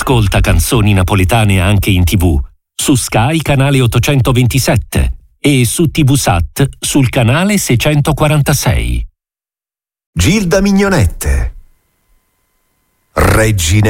Ascolta canzoni napoletane anche in TV su Sky canale 827 e su TVSAT sul canale 646. Gilda Mignonette, Regina